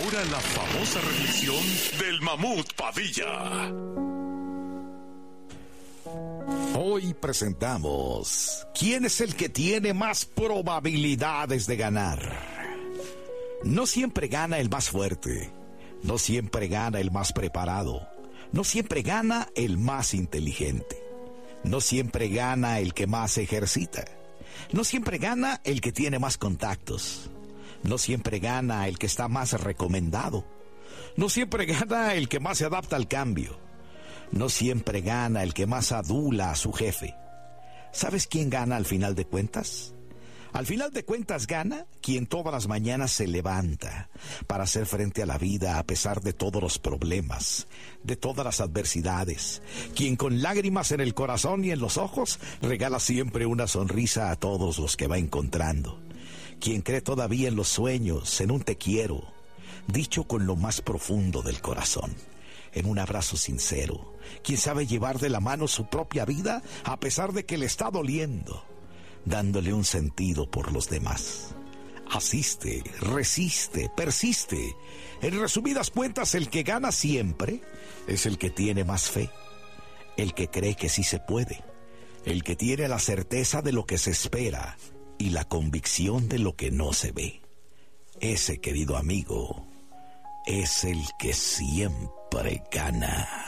ahora la famosa reflexión del Mamut Padilla. Hoy presentamos ¿quién es el que tiene más probabilidades de ganar? No siempre gana el más fuerte, no siempre gana el más preparado, no siempre gana el más inteligente, no siempre gana el que más ejercita, no siempre gana el que tiene más contactos, no siempre gana el que está más recomendado, no siempre gana el que más se adapta al cambio, no siempre gana el que más adula a su jefe. ¿Sabes quién gana al final de cuentas? Al final de cuentas gana quien todas las mañanas se levanta para hacer frente a la vida a pesar de todos los problemas, de todas las adversidades. Quien con lágrimas en el corazón y en los ojos regala siempre una sonrisa a todos los que va encontrando. Quien cree todavía en los sueños, en un te quiero, dicho con lo más profundo del corazón, en un abrazo sincero. Quien sabe llevar de la mano su propia vida a pesar de que le está doliendo, dándole un sentido por los demás. Asiste, resiste, persiste. En resumidas cuentas, el que gana siempre es el que tiene más fe, el que cree que sí se puede, el que tiene la certeza de lo que se espera y la convicción de lo que no se ve. Ese, querido amigo, es el que siempre gana.